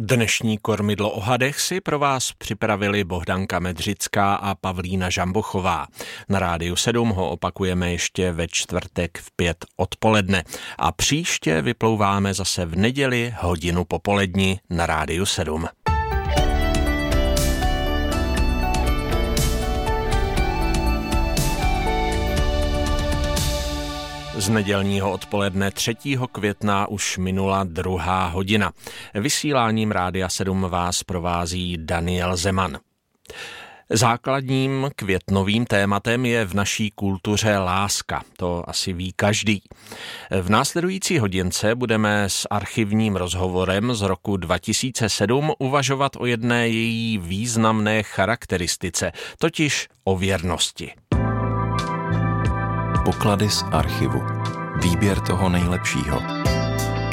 Dnešní kormidlo o hadech si pro vás připravili Bohdanka Medřická a Pavlína Žambochová. Na Rádiu 7 ho opakujeme ještě ve čtvrtek v 5 odpoledne. A příště vyplouváme zase v neděli hodinu popolední na Rádiu 7. Z nedělního odpoledne 3. května už minula 2. hodina. Vysíláním Rádia 7 vás provází Daniel Zeman. Základním květnovým tématem je v naší kultuře láska. To asi ví každý. V následující hodince budeme s archivním rozhovorem z roku 2007 uvažovat o jedné její významné charakteristice, totiž o věrnosti. Poklady z archivu. Výběr toho nejlepšího.